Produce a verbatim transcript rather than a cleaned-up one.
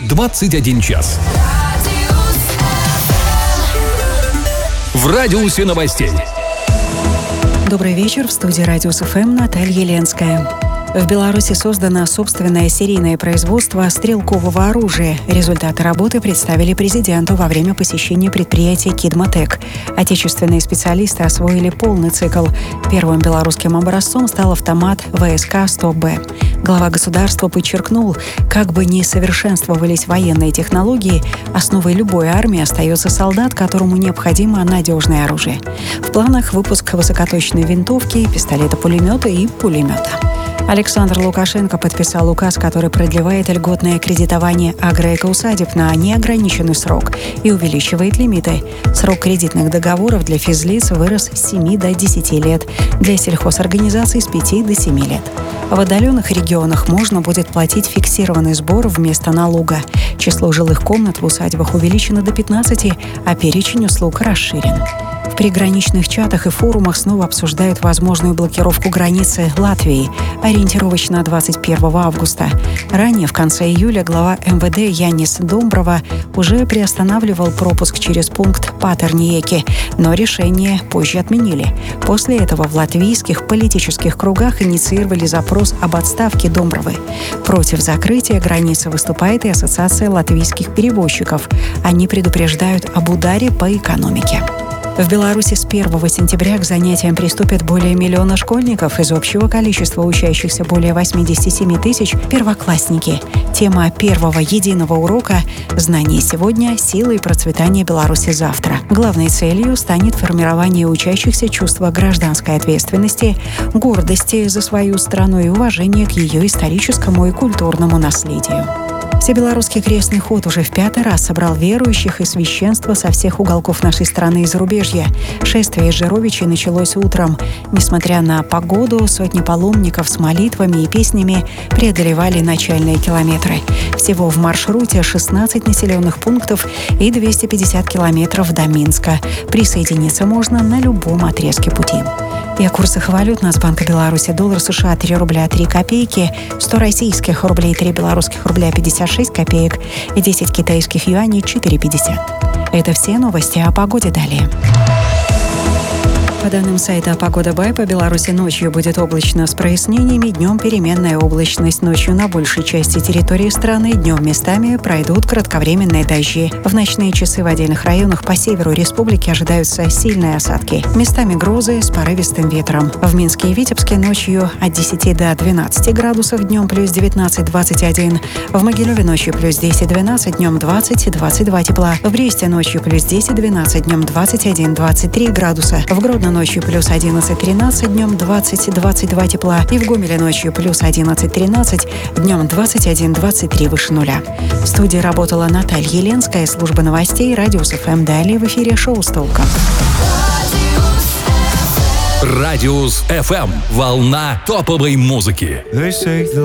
двадцать один час. В радиусе новостей. Добрый вечер. В студии «Радиус ФМ» Наталья Ленская. В Беларуси создано собственное серийное производство стрелкового оружия. Результаты работы представили президенту во время посещения предприятия «Кидмотек». Отечественные специалисты освоили полный цикл. Первым белорусским образцом стал автомат ВСК сто Б. Глава государства подчеркнул, как бы ни совершенствовались военные технологии, основой любой армии остается солдат, которому необходимо надежное оружие. В планах выпуск высокоточной винтовки, пистолета-пулемета и пулемета. Александр Лукашенко подписал указ, который продлевает льготное кредитование агроэкоусадеб на неограниченный срок и увеличивает лимиты. Срок кредитных договоров для физлиц вырос с семи до десяти лет, для сельхозорганизаций с пяти до семи лет. В отдаленных регионах можно будет платить фиксированный сбор вместо налога. Число жилых комнат в усадьбах увеличено до пятнадцати, а перечень услуг расширен. В приграничных чатах и форумах снова обсуждают возможную блокировку границы Латвии, ориентировочно двадцать первого августа. Ранее, в конце июля, глава эм вэ дэ Янис Домброва уже приостанавливал пропуск через пункт Патерниеки, но решение позже отменили. После этого в латвийских политических кругах инициировали запрос об отставке Домбровы. Против закрытия границы выступает и Ассоциация латвийских перевозчиков. Они предупреждают об ударе по экономике. В Беларуси с первого сентября к занятиям приступят более миллиона школьников. Из общего количества учащихся более восемьдесят семь тысяч – первоклассники. Тема первого единого урока «Знания сегодня. Сила и процветание Беларуси завтра». Главной целью станет формирование учащихся чувства гражданской ответственности, гордости за свою страну и уважения к ее историческому и культурному наследию. Всебелорусский крестный ход уже в пятый раз собрал верующих и священство со всех уголков нашей страны и зарубежья. Шествие из Жировичей началось утром. Несмотря на погоду, сотни паломников с молитвами и песнями преодолевали начальные километры. Всего в маршруте шестнадцать населенных пунктов и двести пятьдесят километров до Минска. Присоединиться можно на любом отрезке пути. И о курсах валют Нацбанка Беларуси. Доллар США три рубля три копейки, сто российских рублей три белорусских рубля пятьдесят шесть копеек и десять китайских юаней четыре пятьдесят. Это все новости, о погоде далее. По данным сайта «Погода Бай», по Беларуси ночью будет облачно с прояснениями, днем переменная облачность. Ночью на большей части территории страны, днем местами пройдут кратковременные дожди. В ночные часы в отдельных районах по северу республики ожидаются сильные осадки. Местами грозы с порывистым ветром. В Минске и Витебске ночью от десяти до двенадцати градусов, днем плюс девятнадцать - двадцать один. В Могилеве ночью плюс десять - двенадцать, днем двадцать - двадцать два тепла. В Бресте ночью плюс десять - двенадцать, днем двадцать один - двадцать три градуса. В Гродно ночью плюс одиннадцать - тринадцать, днем двадцать - двадцать два тепла. И в Гомеле ночью плюс одиннадцать - тринадцать, днем двадцать один - двадцать три выше нуля. В студии работала Наталья Ленская, служба новостей «Радиус ФМ». Далее в эфире шоу с толком. Радиус ФМ. Волна топовой музыки.